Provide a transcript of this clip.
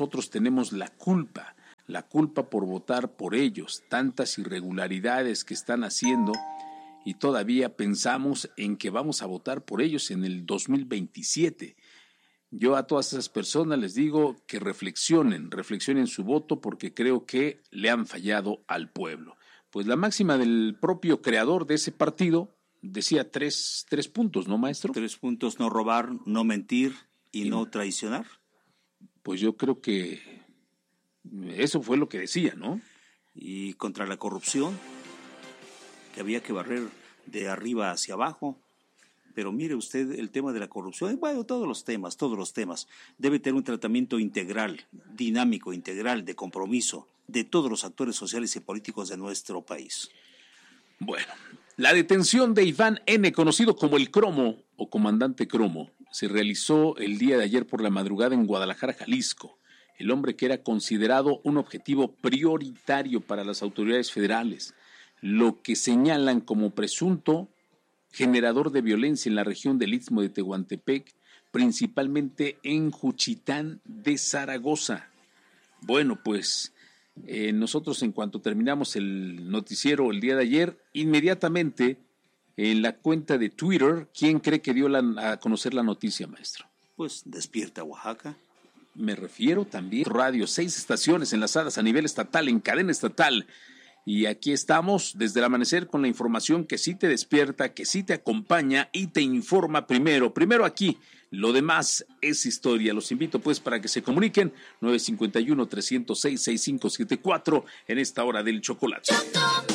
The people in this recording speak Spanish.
nosotros tenemos la culpa por votar por ellos, tantas irregularidades que están haciendo y todavía pensamos en que vamos a votar por ellos en el 2027. Yo a todas esas personas les digo que reflexionen su voto porque creo que le han fallado al pueblo. Pues la máxima del propio creador de ese partido decía tres puntos, ¿no, maestro? 3 puntos: no robar, no mentir y no traicionar. Pues yo creo que eso fue lo que decía, ¿no? Y contra la corrupción, que había que barrer de arriba hacia abajo. Pero mire usted el tema de la corrupción, bueno, todos los temas, debe tener un tratamiento integral, dinámico, integral, de compromiso de todos los actores sociales y políticos de nuestro país. Bueno, la detención de Iván N., conocido como el Cromo o Comandante Cromo, se realizó el día de ayer por la madrugada en Guadalajara, Jalisco. El hombre que era considerado un objetivo prioritario para las autoridades federales, lo que señalan como presunto generador de violencia en la región del Istmo de Tehuantepec, principalmente en Juchitán de Zaragoza. Bueno, pues nosotros en cuanto terminamos el noticiero el día de ayer, inmediatamente en la cuenta de Twitter, ¿quién cree que dio a conocer la noticia, maestro? Pues Despierta Oaxaca. Me refiero también a Radio, 6 estaciones enlazadas a nivel estatal, en cadena estatal. Y aquí estamos desde el amanecer con la información que sí te despierta, que sí te acompaña y te informa primero aquí. Lo demás es historia. Los invito pues para que se comuniquen 951-306-6574 en esta hora del chocolate.